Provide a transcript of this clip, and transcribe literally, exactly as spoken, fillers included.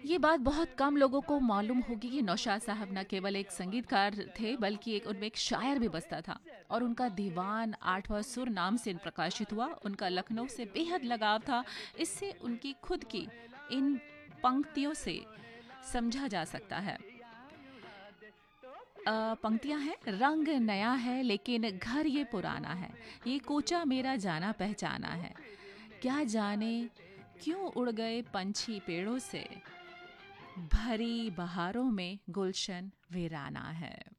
ये बात बहुत कम लोगों को मालूम होगी कि नौशाद साहब न केवल एक संगीतकार थे बल्कि एक उनमें एक शायर भी बसता था। और उनका दीवान आठवां सुर नाम से प्रकाशित हुआ। उनका लखनऊ से बेहद लगाव था। इससे उनकी खुद की इन पंक्तियों से समझा जा सकता है। अ, पंक्तियां हैं, रंग नया है लेकिन घर ये पुराना है, ये कोचा मेरा जाना पहचाना है, क्या जाने क्यों उड़ गए पंछी पेड़ों से, भरी बहारों में गुलशन वीराना है।